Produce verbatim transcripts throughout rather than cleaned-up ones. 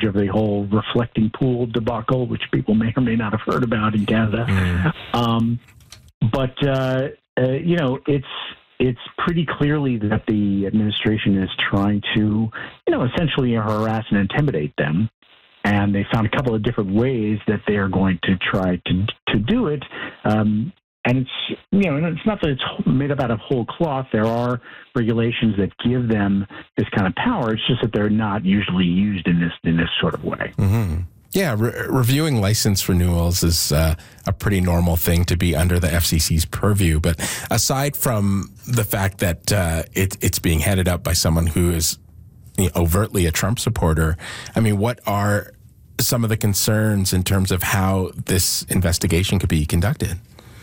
of the whole reflecting pool debacle, which people may or may not have heard about in Canada. Mm. Um, but, uh, uh, you know, it's it's pretty clearly that the administration is trying to, you know, essentially harass and intimidate them. And they found a couple of different ways that they are going to try to to do it. Um, and it's, you know, and it's not that it's made up out of whole cloth. There are regulations that give them this kind of power. It's just that they're not usually used in this in this sort of way. Mm-hmm. Yeah, re- reviewing license renewals is uh, a pretty normal thing to be under the F C C's purview. But aside from the fact that uh, it, it's being headed up by someone who is, you know, overtly a Trump supporter, I mean, what are some of the concerns in terms of how this investigation could be conducted?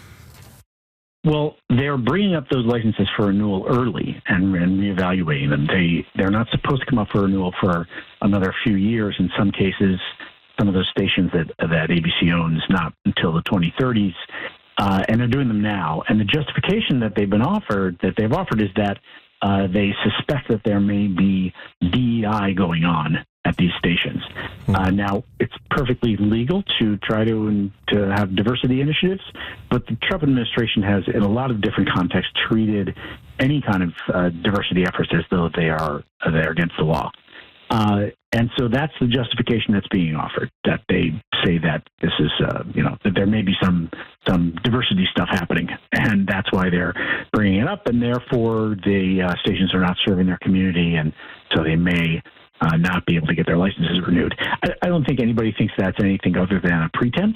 Well, they're bringing up those licenses for renewal early and, and reevaluating them. They, they're not supposed to come up for renewal for another few years. In some cases, some of those stations that, that A B C owns, not until the twenty thirties. Uh, and they're doing them now. And the justification that they've been offered, that they've offered is that uh, they suspect that there may be D E I going on at these stations. Uh, now, it's perfectly legal to try to to have diversity initiatives, but the Trump administration has, in a lot of different contexts, treated any kind of uh, diversity efforts as though they are they're against the law. Uh, and so that's the justification that's being offered, that they say that this is, uh, you know, that there may be some some diversity stuff happening, and that's why they're bringing it up, and therefore the uh, stations are not serving their community, and so they may Uh, not be able to get their licenses renewed. I, I don't think anybody thinks that's anything other than a pretense,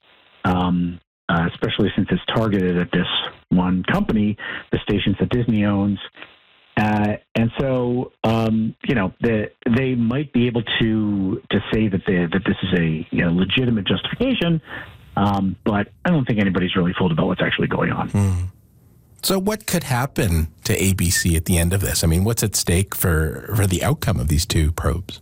um, uh, especially since it's targeted at this one company, the stations that Disney owns. Uh, and so, um, you know, the, they might be able to to say that they, that this is a, you know, legitimate justification, um, but I don't think anybody's really fooled about what's actually going on. Mm. So what could happen to A B C at the end of this? I mean, what's at stake for, for the outcome of these two probes?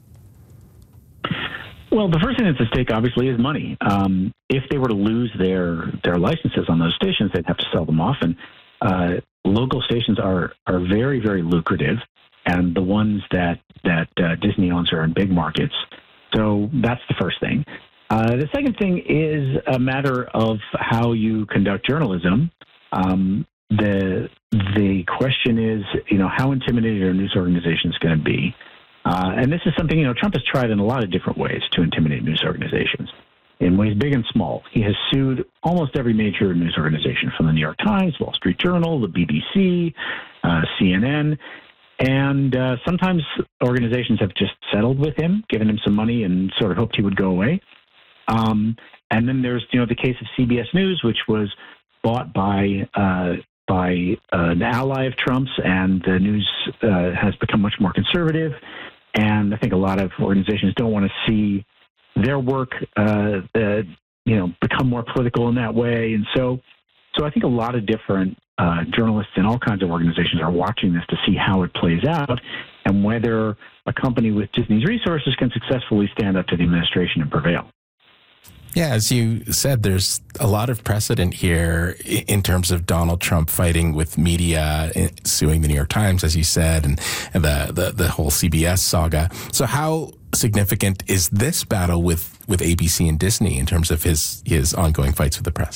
Well, the first thing that's at stake, obviously, is money. Um, if they were to lose their their licenses on those stations, they'd have to sell them off. And uh, local stations are, are very, very lucrative. And the ones that, that uh, Disney owns are in big markets. So that's the first thing. Uh, the second thing is a matter of how you conduct journalism. Um, The the question is, you know, how intimidating are news organizations going to be? Uh, and this is something, you know, Trump has tried in a lot of different ways to intimidate news organizations, in ways big and small. He has sued almost every major news organization, from the New York Times, Wall Street Journal, the B B C, uh, C N N. And uh, sometimes organizations have just settled with him, given him some money, and sort of hoped he would go away. Um, and then there's, you know, the case of C B S News, which was bought by uh, by uh, an ally of Trump's, and the news uh, has become much more conservative. And I think a lot of organizations don't want to see their work, uh, uh, you know, become more political in that way. And so, so I think a lot of different uh, journalists in all kinds of organizations are watching this to see how it plays out, and whether a company with Disney's resources can successfully stand up to the administration and prevail. Yeah, as you said, there's a lot of precedent here in terms of Donald Trump fighting with media, suing the New York Times, as you said, and, and the, the, the whole C B S saga. So how significant is this battle with, with A B C and Disney in terms of his, his ongoing fights with the press?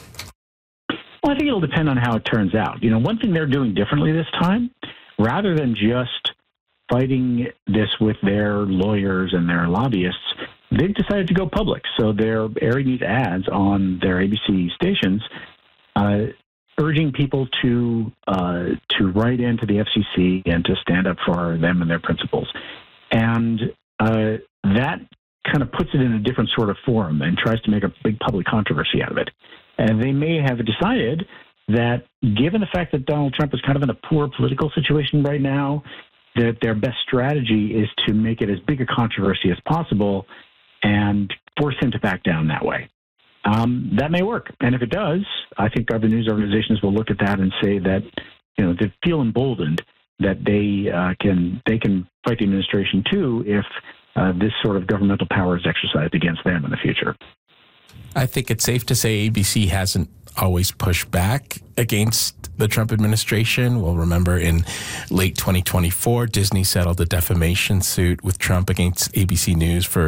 Well, I think it'll depend on how it turns out. You know, one thing they're doing differently this time, rather than just fighting this with their lawyers and their lobbyists, they've decided to go public. So they're airing these ads on their A B C stations, uh, urging people to uh, to write into the F C C and to stand up for them and their principles. And uh, that kind of puts it in a different sort of forum and tries to make a big public controversy out of it. And they may have decided that, given the fact that Donald Trump is kind of in a poor political situation right now, that their best strategy is to make it as big a controversy as possible and force him to back down that way. Um, that may work. And if it does, I think other news organizations will look at that and say that, you know, they feel emboldened that they uh, can they can fight the administration too if uh, this sort of governmental power is exercised against them in the future. I think it's safe to say A B C hasn't always pushed back against the Trump administration. We'll remember in late twenty twenty-four, Disney settled a defamation suit with Trump against A B C News for